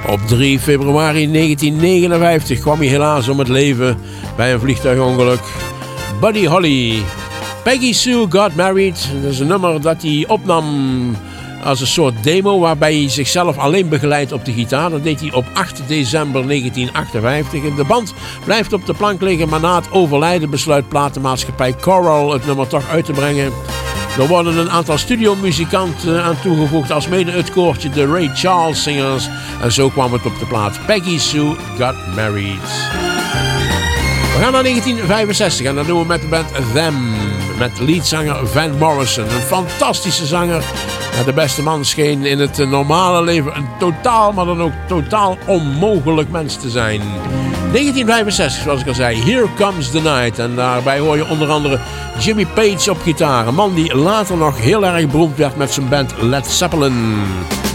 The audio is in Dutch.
Op 3 februari 1959 kwam hij helaas om het leven bij een vliegtuigongeluk. Buddy Holly. Peggy Sue Got Married. Dat is een nummer dat hij opnam als een soort demo waarbij hij zichzelf alleen begeleidt op de gitaar. Dat deed hij op 8 december 1958. En de band blijft op de plank liggen, maar na het overlijden besluit platenmaatschappij Coral het nummer toch uit te brengen. Er worden een aantal studiomuzikanten aan toegevoegd, als mede het koortje de Ray Charles Singers. En zo kwam het op de plaat Peggy Sue Got Married. We gaan naar 1965 en dat doen we met de band Them. Met leadzanger Van Morrison. Een fantastische zanger. De beste man scheen in het normale leven een totaal, maar dan ook totaal onmogelijk mens te zijn. 1965, zoals ik al zei, Here Comes the Night. En daarbij hoor je onder andere Jimmy Page op gitaar. Een man die later nog heel erg beroemd werd met zijn band Led Zeppelin.